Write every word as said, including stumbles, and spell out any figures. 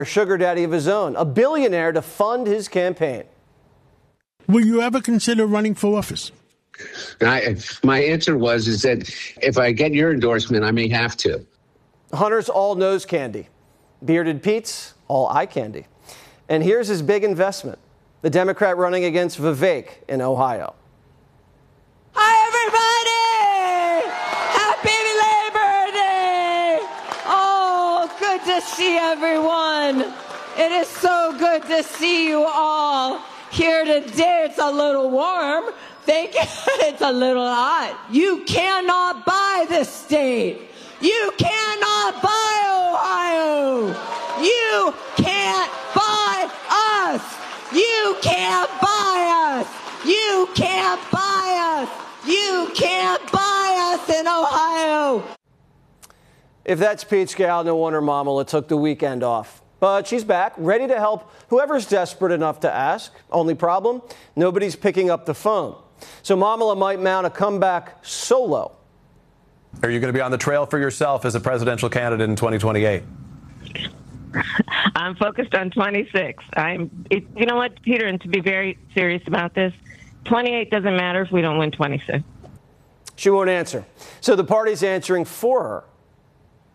sugar daddy of his own, a billionaire to fund his campaign. Will you ever consider running for office? I, my answer was is that if I get your endorsement, I may have to. Hunter's all nose candy. Bearded Pete's all eye candy. And here's his big investment, the Democrat running against Vivek in Ohio. Hi, everybody! Happy Labor Day! Oh, good to see everyone. It is so good to see you all here today. It's a little warm. Thank you. It's a little hot. You cannot buy this state. You cannot buy Ohio. You can't buy us. You can't buy us. You can't buy us. You can't buy us in Ohio. If that's Pete's gal, no wonder Mamala took the weekend off. But she's back, ready to help whoever's desperate enough to ask. Only problem, nobody's picking up the phone. So Mamala might mount a comeback solo. Are you going to be on the trail for yourself as a presidential candidate in twenty twenty-eight? I'm focused on twenty-six. I'm, it, you know what, Peter, and to be very serious about this, twenty-eight doesn't matter if we don't win twenty-six. She won't answer. So the party's answering for her.